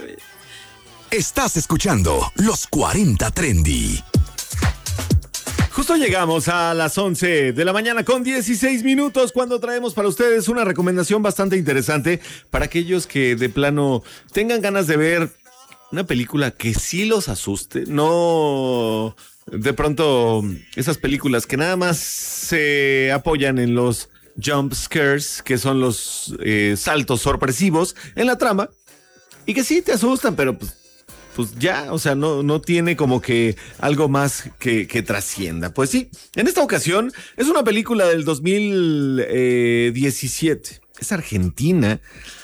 vez. Estás escuchando Los 40 Trendy. Justo llegamos a las 11 de la mañana con 16 minutos cuando traemos para ustedes una recomendación bastante interesante para aquellos que de plano tengan ganas de ver una película que sí los asuste. No de pronto esas películas que nada más se apoyan en los jump scares, que son los saltos sorpresivos en la trama y que sí te asustan, pero pues ya, o sea, no tiene como que algo más que trascienda. Pues sí, en esta ocasión es una película del 2017. Es argentina